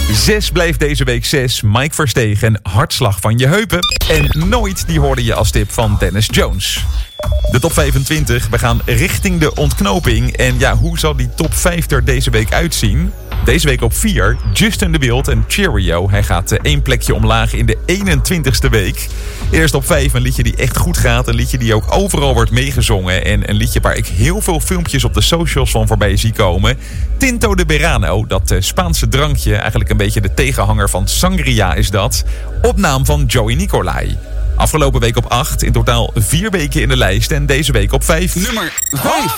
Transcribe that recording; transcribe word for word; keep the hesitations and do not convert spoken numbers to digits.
zes bleef deze week zes. Mike Verstegen, Hartslag van je heupen. En Nooit, die hoorde je als tip van Dennis Jones. De top vijfentwintig, we gaan richting de ontknoping. En ja, hoe zal die top vijf er deze week uitzien? Deze week op vier, Justin de Wild en Cheerio. Hij gaat één plekje omlaag in de eenentwintigste week. Eerst op vijf, een liedje die echt goed gaat. Een liedje die ook overal wordt meegezongen. En een liedje waar ik heel veel filmpjes op de socials van voorbij zie komen. Tinto de Verano, dat Spaanse drankje. Eigenlijk een beetje de tegenhanger van Sangria is dat. Op naam van Joey Nicolai. Afgelopen week op acht, in totaal vier weken in de lijst. En deze week op vijf. Nummer vijf.